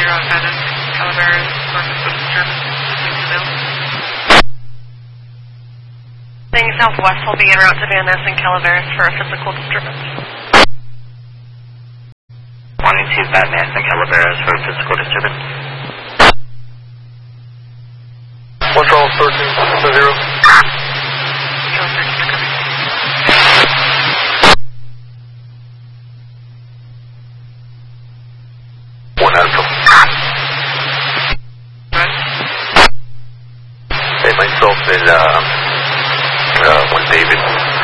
outside of Calaveras for physical disturbance. Saying Southwest will be en route to Van Ness and Calaveras for a physical disturbance. 182 Van Ness and Calaveras for a physical disturbance. Montreal 13-0. One Alpha. Hey, myself and 1 David.